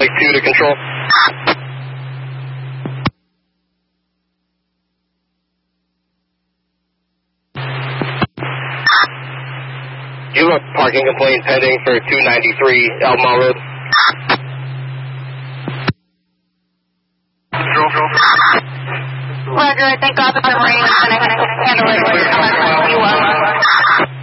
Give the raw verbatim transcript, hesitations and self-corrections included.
six two to control. You have a parking complaint pending for two ninety-three Albemarle Road. Control. Roger, I think Officer Marine is going to handle it. You are.